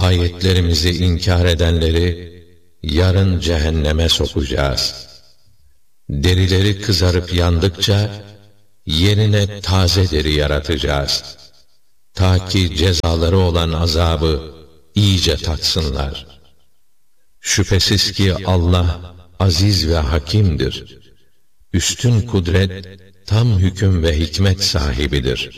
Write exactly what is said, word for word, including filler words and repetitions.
ayetlerimizi inkar edenleri yarın cehenneme sokacağız. Derileri kızarıp yandıkça yerine taze deri yaratacağız. Ta ki cezaları olan azabı iyice tatsınlar. Şüphesiz ki Allah aziz ve hakimdir. Üstün kudret, tam hüküm ve hikmet sahibidir.